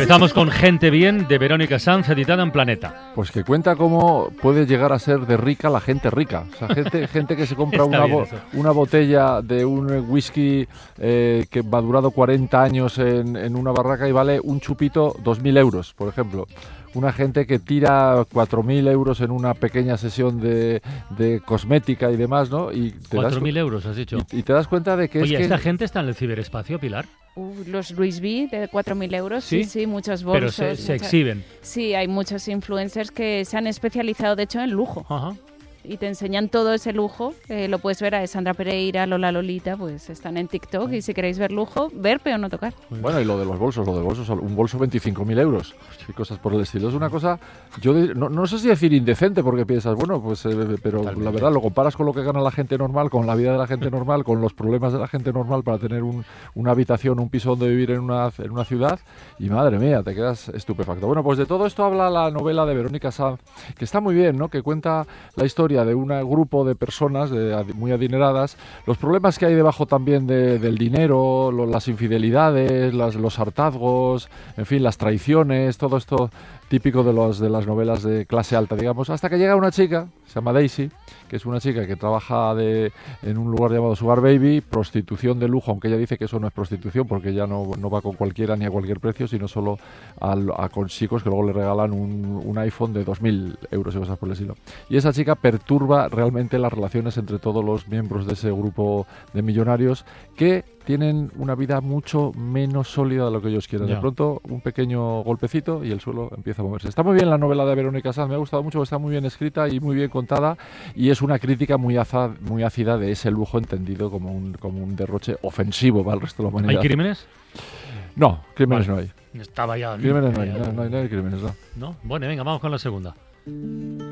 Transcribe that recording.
Empezamos con Gente Bien, de Verónica Sanz, editada en Planeta. Pues que cuenta cómo puede llegar a ser de rica la gente rica. O sea, gente que se compra una botella de un whisky que va durado 40 años en una barraca y vale un chupito 2.000 euros, por ejemplo. Una gente que tira 4.000 euros en una pequeña sesión de cosmética y demás, ¿no? 4.000 euros, has dicho. Y te das cuenta de que Oye, ¿esta gente está en el ciberespacio, Pilar? Los Louis V de 4.000 euros, sí, muchos bolsos. Pero se exhiben. Sí, hay muchos influencers que se han especializado, de hecho, en lujo. Ajá. Y te enseñan todo ese lujo. Lo puedes ver a Sandra Pereira, Lola Lolita, pues están en TikTok. Y si queréis ver lujo, ver pero no tocar. Bueno, y lo de los bolsos, un bolso 25.000 euros y cosas por el estilo. Es una cosa, yo no sé si decir indecente, porque piensas, bueno, pues pero totalmente. La verdad lo comparas con lo que gana la gente normal, con la vida de la gente normal, con los problemas de la gente normal para tener una habitación, un piso donde vivir en una ciudad, y madre mía, te quedas estupefacto. Bueno, pues de todo esto habla la novela de Verónica Sanz, que está muy bien, ¿no? Que cuenta la historia de un grupo de personas muy adineradas, los problemas que hay debajo también del dinero, las infidelidades, los hartazgos, en fin, las traiciones, todo esto típico de las novelas de clase alta, digamos, hasta que llega una chica, se llama Daisy, que es una chica que trabaja en un lugar llamado Sugar Baby, prostitución de lujo, aunque ella dice que eso no es prostitución, porque ella no va con cualquiera ni a cualquier precio, sino solo con chicos que luego le regalan un iPhone de 2.000 euros y cosas por el estilo. Y esa chica perturba realmente las relaciones entre todos los miembros de ese grupo de millonarios que tienen una vida mucho menos sólida de lo que ellos quieren. De pronto, un pequeño golpecito y el suelo empieza a moverse. Está muy bien la novela de Verónica Sanz, me ha gustado mucho, está muy bien escrita y muy bien contada, y es una crítica muy ácida de ese lujo entendido como un derroche ofensivo para el resto de la humanidad. ¿Hay crímenes? No, crímenes no hay. Estaba ya. Crímenes no hay crímenes, no. ¿No? Bueno, venga, vamos con la segunda.